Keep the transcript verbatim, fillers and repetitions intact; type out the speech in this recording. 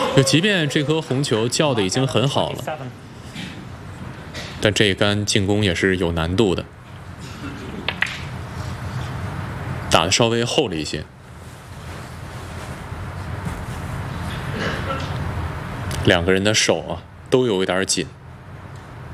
就即便这颗红球叫的已经很好了，但这一杆进攻也是有难度的，打的稍微厚了一些。两个人的手啊都有一点紧。